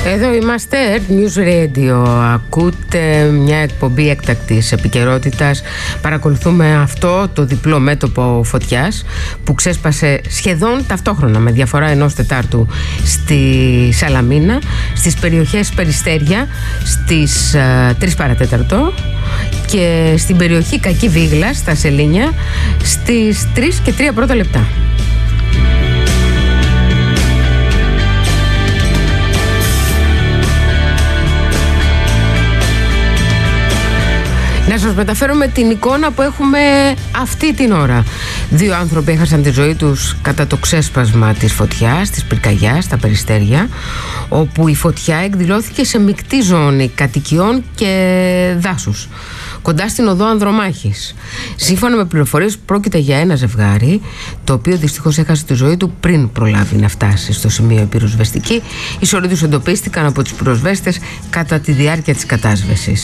Εδώ είμαστε, News Radio. Ακούτε μια εκπομπή έκτακτης επικαιρότητας. Παρακολουθούμε αυτό το διπλό μέτωπο φωτιάς που ξέσπασε σχεδόν ταυτόχρονα, με διαφορά ενός τετάρτου, στη Σαλαμίνα, στις περιοχές Περιστέρια στις 3 παρατέταρτο και στην περιοχή Κακή Βίγλα στα Σελήνια στις 3 και 3 πρώτα λεπτά. Να σας μεταφέρουμε την εικόνα που έχουμε αυτή την ώρα. 2 άνθρωποι έχασαν τη ζωή τους κατά το ξέσπασμα της φωτιάς, της πυρκαγιάς, στα Περιστέρια, όπου η φωτιά εκδηλώθηκε σε μεικτή ζώνη κατοικιών και δάσους, κοντά στην οδό Ανδρομάχης. Σύμφωνα με πληροφορίες, πρόκειται για ένα ζευγάρι, το οποίο δυστυχώς έχασε τη ζωή του πριν προλάβει να φτάσει στο σημείο η πυροσβεστική. Οι σωροί τους εντοπίστηκαν από τους πυροσβέστες κατά τη διάρκεια της κατάσβεσης.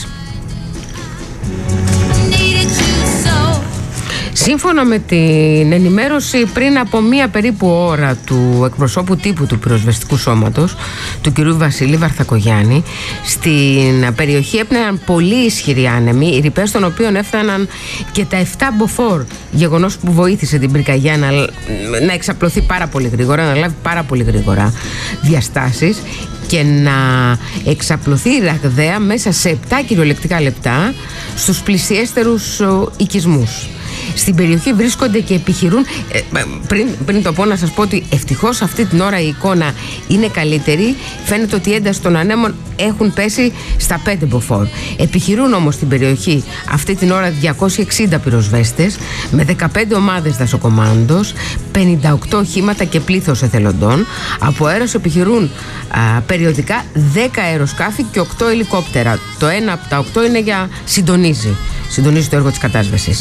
Σύμφωνα με την ενημέρωση πριν από μία περίπου ώρα του εκπροσώπου τύπου του πυροσβεστικού σώματος, του κ. Βασίλη Βαρθακογιάννη, στην περιοχή έπνεαν πολύ ισχυροί άνεμοι, οι ρηπές των οποίων έφταναν και τα 7 μποφόρ, γεγονός που βοήθησε την πυρκαγιά να εξαπλωθεί πάρα πολύ γρήγορα, να λάβει πάρα πολύ γρήγορα διαστάσεις και να εξαπλωθεί ραγδαία μέσα σε 7 κυριολεκτικά λεπτά στους πλησιέστερους οικισμούς. Στην περιοχή βρίσκονται και επιχειρούν, πριν το πω να σας πω ότι ευτυχώς αυτή την ώρα η εικόνα είναι καλύτερη. Φαίνεται ότι οι ένταση των ανέμων έχουν πέσει στα 5 μποφόρ. Επιχειρούν όμως στην περιοχή αυτή την ώρα 260 πυροσβέστες με 15 ομάδες δασοκομάντος, 58 οχήματα και πλήθος εθελοντών. Από αέρος επιχειρούν περιοδικά 10 αεροσκάφη και 8 ελικόπτερα. Το ένα από τα 8 είναι για συντονίζει το έργο της κατάσβεσης.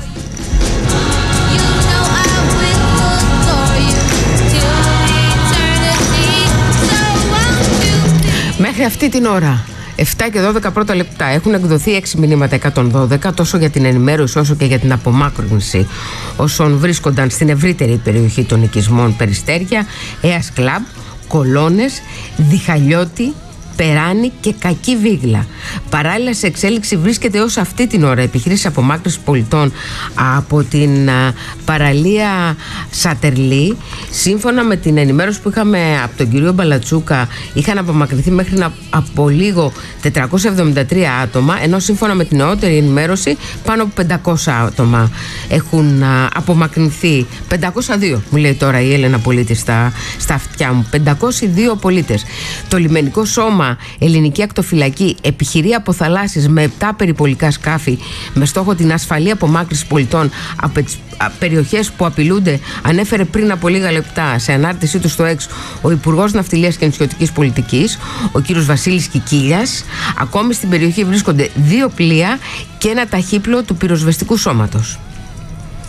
Μέχρι αυτή την ώρα, 7 και 12 πρώτα λεπτά, έχουν εκδοθεί 6 μηνύματα 112, τόσο για την ενημέρωση όσο και για την απομάκρυνση όσων βρίσκονταν στην ευρύτερη περιοχή των οικισμών Περιστέρια, Αίας Κλαμπ, Κολώνες, Διχαλιώτη, Περάνη και Κακή Βίγλα. Παράλληλα, σε εξέλιξη βρίσκεται ως αυτή την ώρα επιχείρηση απομάκρυνσης πολιτών από την παραλία Σατερλή. Σύμφωνα με την ενημέρωση που είχαμε από τον κύριο Μπαλατσούκα, είχαν απομακρυνθεί μέχρι από λίγο 473 άτομα, ενώ σύμφωνα με την νεότερη ενημέρωση πάνω από 500 άτομα έχουν απομακρυνθεί. 502 μου λέει τώρα η Έλενα πολίτη στα αυτιά μου. 502 πολίτες. Το λιμενικό σώμα Ελληνική Ακτοφυλακή επιχειρεί από θαλάσσης με 7 περιπολικά σκάφη με στόχο την ασφαλή απομάκρυνση πολιτών από τις περιοχές που απειλούνται. Ανέφερε πριν από λίγα λεπτά σε ανάρτησή του στο X ο Υπουργός Ναυτιλίας και Νησιωτικής Πολιτικής, ο κύριος Βασίλης Κικίλιας. Ακόμη στην περιοχή βρίσκονται 2 πλοία και ένα ταχύπλοο του πυροσβεστικού σώματος.